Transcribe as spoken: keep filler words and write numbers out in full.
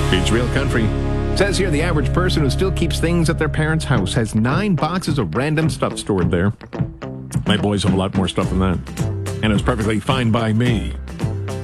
It's Real Country. Says here the average person who still keeps things at their parents' house has nine boxes of random stuff stored there. My boys have a lot more stuff than that. And it's perfectly fine by me.